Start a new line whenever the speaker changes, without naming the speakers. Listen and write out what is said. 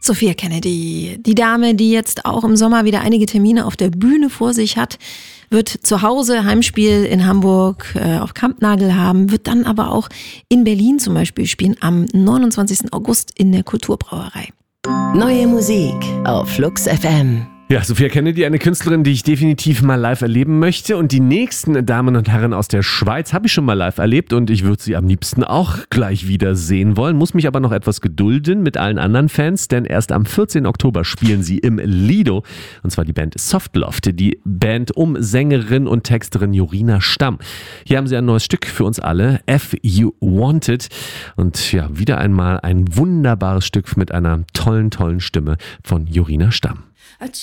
Sophia Kennedy, die Dame, die jetzt auch im Sommer wieder einige Termine auf der Bühne vor sich hat, wird zu Hause Heimspiel in Hamburg auf Kampnagel haben, wird dann aber auch in Berlin zum Beispiel spielen am 29. August in der Kulturbrauerei.
Neue Musik auf Flux FM.
Ja, Sophia Kennedy, eine Künstlerin, die ich definitiv mal live erleben möchte. Und die nächsten Damen und Herren aus der Schweiz habe ich schon mal live erlebt und ich würde sie am liebsten auch gleich wieder sehen wollen. Muss mich aber noch etwas gedulden mit allen anderen Fans, denn erst am 14. Oktober spielen sie im Lido. Und zwar die Band Softloft, die Band um Sängerin und Texterin Jorina Stamm. Hier haben sie ein neues Stück für uns alle, F You Wanted. Und ja, wieder einmal ein wunderbares Stück mit einer tollen Stimme von Jorina Stamm.
I